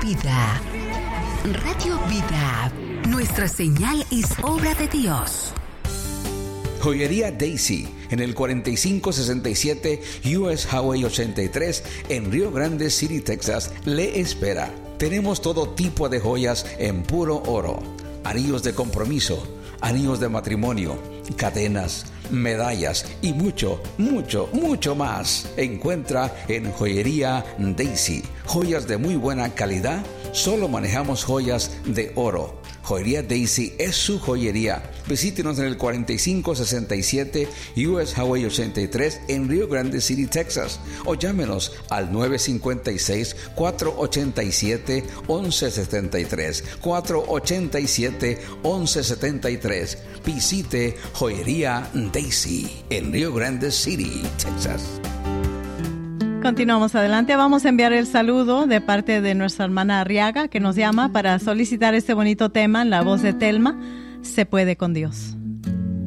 Vida. Radio Vida. Nuestra señal es obra de Dios. Joyería Daisy, en el 4567 US Highway 83, en Rio Grande City, Texas, le espera. Tenemos todo tipo de joyas en puro oro, anillos de compromiso, anillos de matrimonio, cadenas, medallas y mucho, mucho, mucho más. Encuentra en Joyería Daisy joyas de muy buena calidad. Solo manejamos joyas de oro. Joyería Daisy es su joyería. Visítenos en el 4567 US Highway 83 en Rio Grande City, Texas, o llámenos al 956-487-1173, 487-1173. Visite Joyería Daisy en Rio Grande City, Texas. Continuamos adelante. Vamos a enviar el saludo de parte de nuestra hermana Arriaga, que nos llama para solicitar este bonito tema en la voz de Telma, Se puede con Dios.